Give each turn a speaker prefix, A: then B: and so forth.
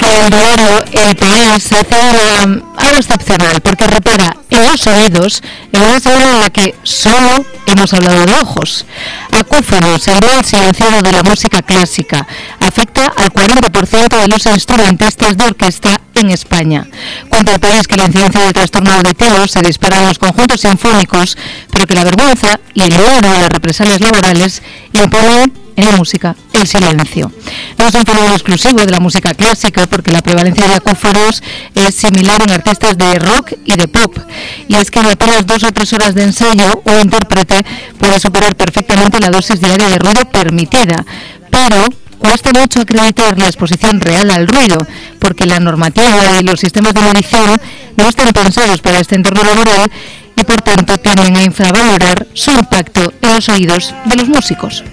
A: el diario El País hace algo excepcional porque repara en los oídos en una semana en la que solo hemos hablado de ojos. Acúfenos, el mal silenciado de la música clásica, afecta al 40% de los instrumentistas de orquesta en España. Cuenta El País que la incidencia del trastorno auditivo se dispara en los conjuntos sinfónicos, pero que la vergüenza y el miedo a las represalias laborales imponen en la música el silencio. No es un fenómeno exclusivo de la música clásica, porque la prevalencia de acúfonos es similar en artistas de rock y de pop, y es que en apenas 2 o 3 horas de ensayo un intérprete puede superar perfectamente la dosis diaria de ruido permitida, pero cuesta mucho acreditar la exposición real al ruido, porque la normativa y los sistemas de medición no están pensados para este entorno laboral y por tanto tienden a infravalorar su impacto en los oídos de los músicos.